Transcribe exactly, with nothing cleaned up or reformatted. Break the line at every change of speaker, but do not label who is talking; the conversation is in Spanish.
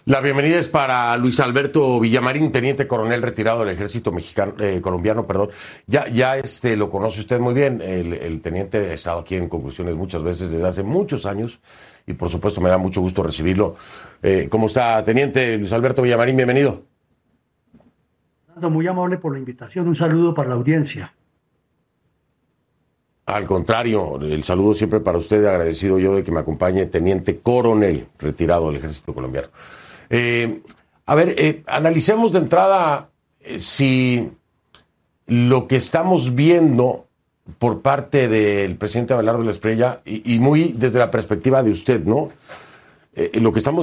La bienvenida es para Luis Alberto Villamarín, teniente coronel retirado del ejército mexicano, eh, colombiano, perdón. Ya, ya este, lo conoce usted muy bien. El, el teniente ha estado aquí en Conclusiones muchas veces desde hace muchos años y por supuesto me da mucho gusto recibirlo. Eh, ¿Cómo está, teniente Luis Alberto Villamarín? Bienvenido.
Muy amable por la invitación. Un saludo para la audiencia.
Al contrario, el saludo siempre para usted, agradecido yo de que me acompañe, teniente coronel retirado del ejército colombiano. Eh, a ver, eh, analicemos de entrada eh, si lo que estamos viendo por parte del presidente Abelardo de la Espriella, y, y muy desde la perspectiva de usted, ¿no? Eh, lo que estamos